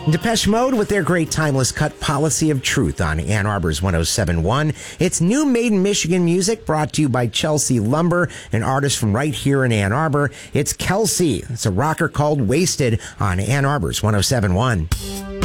Depeche Mode with their great timeless cut Policy of Truth on Ann Arbor's 107.1. It's new Made in Michigan music brought to you by Chelsea Lumber, an artist from right here in Ann Arbor. It's Kelsey. It's a rocker called Wasted on Ann Arbor's 107.1.